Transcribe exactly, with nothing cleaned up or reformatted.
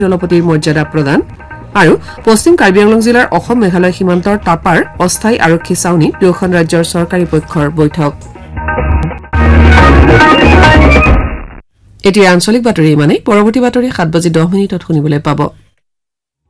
দলপতিৰ মৰ্যাদা প্ৰদান আৰু পশ্চিম কাৰ্বি আংলং জিলাৰ অসম মেঘালয় সীমান্তৰ টাপাৰ অস্থায়ী আৰক্ষী চাউনী দুখন ৰাজ্যৰ চৰকাৰী পক্ষৰ বৈঠক এতিয়া আঞ্চলিক বাতৰি মানে পৰৱৰ্তী বাতৰি সাত বাজি দহ মিনিটত শুনিবলৈ পাব